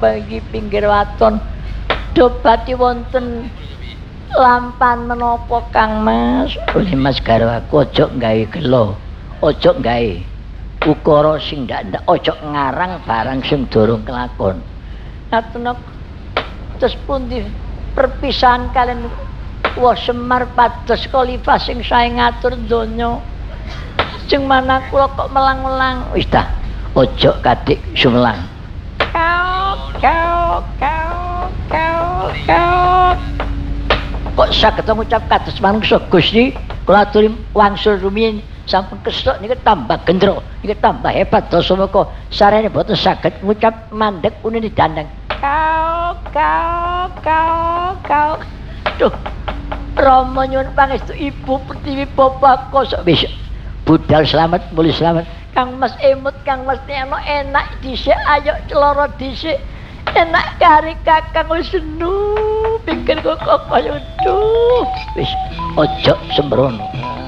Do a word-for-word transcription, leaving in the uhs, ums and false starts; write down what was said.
bagi pinggir waton dobati wonten lampan menapa Kang Mas? Oleh Mas karo aku aja gawe gelo, aja gawe ukara sing ndak-ndak, aja ngarang barang sing durung kelakon. Ngaten terus pundi perpisahan kalian Wah Semar pados khalifah sing sae ngatur donya. Sing mana kula kok melang-melang. Wis ta, aja kadik sumelang. Kau kau kau kau kau. Kok saged ngucap kados manungsa Gusti, kula aturi wangsul rumiyin sampun kesuk niki tambah gendro, niki tambah hebat dasamaka. Sarene boten saged ngucap mandheg unine dandang. Kau kau kau kau. Duh. Rama nyuwun pangestu Ibu Pertiwi Bapak kosok wis budal selamat mulih selamat. Kang Mas emut Kang Mas Tiano enak dhisik ayo celoro dhisik. Enak kari Kakang wis senu pikir kok kaya duh wis aja sembrono.